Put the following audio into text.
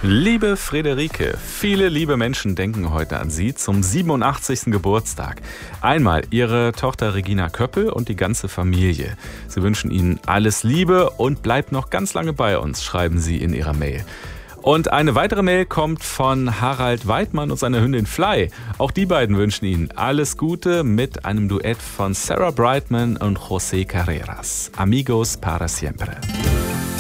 Liebe Friederike, viele liebe Menschen denken heute an Sie zum 87. Geburtstag. Einmal Ihre Tochter Regina Köppel und die ganze Familie. Sie wünschen Ihnen alles Liebe und bleibt noch ganz lange bei uns, schreiben Sie in Ihrer Mail. Und eine weitere Mail kommt von Harald Weidmann und seiner Hündin Fly. Auch die beiden wünschen Ihnen alles Gute mit einem Duett von Sarah Brightman und José Carreras. Amigos para siempre.